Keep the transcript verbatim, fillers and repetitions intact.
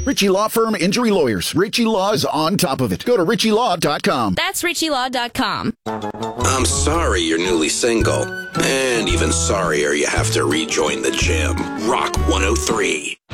Ritchie Law Firm Injury Lawyers. Ritchie Law is on top of it. Go to ritchie law dot com. That's ritchie law dot com. I'm sorry you're newly single. And even sorrier you have to rejoin the gym. Rock one oh three.